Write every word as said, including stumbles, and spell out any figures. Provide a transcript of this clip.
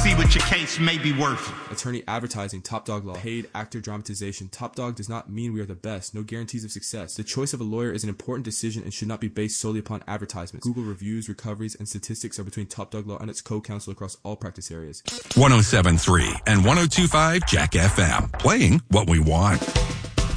see what your case may be worth. Attorney advertising, Top Dog Law. Paid actor dramatization. Top Dog does not mean we are the best. No guarantees of success. The choice of a lawyer is an important decision and should not be based solely upon advertisements. Google reviews, recoveries, and statistics are between Top Dog Law and its co-counsel across all practice areas. one oh seven point three and one oh two point five Jack F M. Playing what we want.